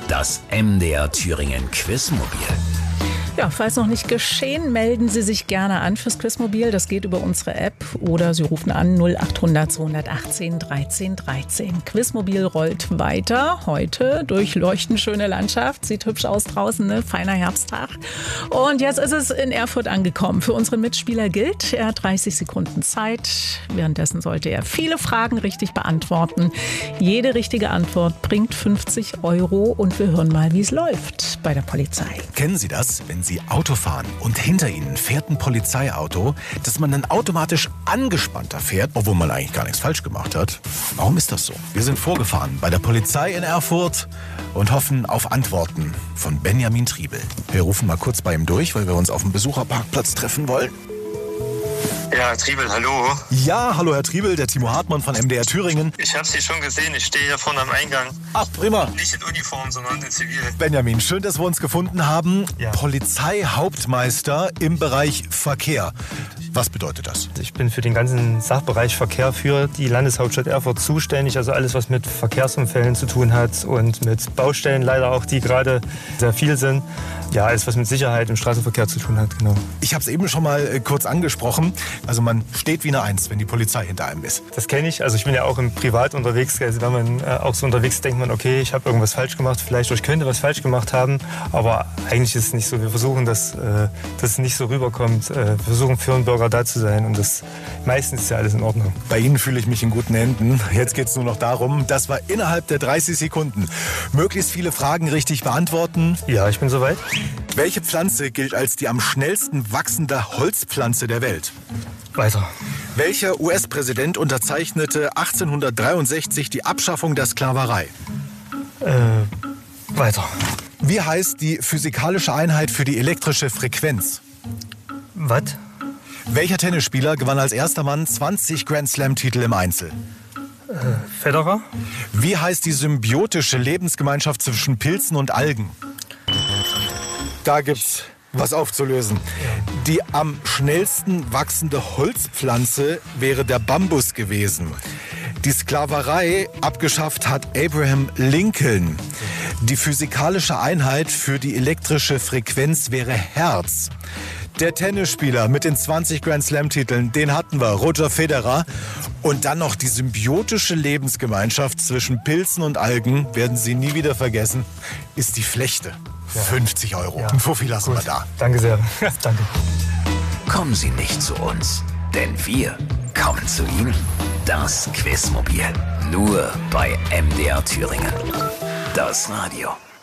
Das MDR Thüringen Quizmobil. Ja, falls noch nicht geschehen, melden Sie sich gerne an fürs Quizmobil. Das geht über unsere App oder Sie rufen an 0800 218 13 13. Quizmobil rollt weiter. Heute durch leuchtend schöne Landschaft. Sieht hübsch aus draußen, ne? Feiner Herbsttag. Und jetzt ist es in Erfurt angekommen. Für unseren Mitspieler gilt, er hat 30 Sekunden Zeit. Währenddessen sollte er viele Fragen richtig beantworten. Jede richtige Antwort bringt 50 € und wir hören mal, wie es läuft bei der Polizei. Kennen Sie das, wenn Sie Auto fahren und hinter Ihnen fährt ein Polizeiauto, dass man dann automatisch angespannter fährt, obwohl man eigentlich gar nichts falsch gemacht hat? Warum ist das so? Wir sind vorgefahren bei der Polizei in Erfurt und hoffen auf Antworten von Benjamin Triebel. Wir rufen mal kurz bei ihm durch, weil wir uns auf dem Besucherparkplatz treffen wollen. Ja, Herr Triebel, hallo. Ja, hallo Herr Triebel, der Timo Hartmann von MDR Thüringen. Ich habe Sie schon gesehen, ich stehe hier vorne am Eingang. Ach, prima. Nicht in Uniform, sondern in Zivil. Benjamin, schön, dass wir uns gefunden haben. Ja. Polizeihauptmeister im Bereich Verkehr. Was bedeutet das? Ich bin für den ganzen Sachbereich Verkehr für die Landeshauptstadt Erfurt zuständig. Also alles, was mit Verkehrsunfällen zu tun hat und mit Baustellen leider auch, die gerade sehr viel sind. Ja, alles, was mit Sicherheit im Straßenverkehr zu tun hat, genau. Ich habe es eben schon mal kurz angesprochen. Also man steht wie eine Eins, wenn die Polizei hinter einem ist. Das kenne ich. Also ich bin ja auch im Privat unterwegs. Also wenn man auch so unterwegs ist, denkt man, okay, ich habe irgendwas falsch gemacht. Vielleicht ich könnte was falsch gemacht haben. Aber eigentlich ist es nicht so. Wir versuchen, dass es nicht so rüberkommt. Wir versuchen für den Bürger da zu sein. Und meistens ist ja alles in Ordnung. Bei Ihnen fühle ich mich in guten Händen. Jetzt geht es nur noch darum, dass wir innerhalb der 30 Sekunden möglichst viele Fragen richtig beantworten. Ja, ich bin soweit. Welche Pflanze gilt als die am schnellsten wachsende Holzpflanze der Welt? Weiter. Welcher US-Präsident unterzeichnete 1863 die Abschaffung der Sklaverei? Weiter. Wie heißt die physikalische Einheit für die elektrische Frequenz? Was? Welcher Tennisspieler gewann als erster Mann 20 Grand-Slam-Titel im Einzel? Federer? Wie heißt die symbiotische Lebensgemeinschaft zwischen Pilzen und Algen? Da gibt's was aufzulösen. Die am schnellsten wachsende Holzpflanze wäre der Bambus gewesen. Die Sklaverei abgeschafft hat Abraham Lincoln. Die physikalische Einheit für die elektrische Frequenz wäre Hertz. Der Tennisspieler mit den 20 Grand-Slam-Titeln, den hatten wir, Roger Federer. Und dann noch die symbiotische Lebensgemeinschaft zwischen Pilzen und Algen, werden Sie nie wieder vergessen, ist die Flechte. Ja. 50 €. Ja. Ein Fuffi lassen wir da. Danke sehr. Danke. Kommen Sie nicht zu uns, denn wir kommen zu Ihnen. Das Quizmobil. Nur bei MDR Thüringen. Das Radio.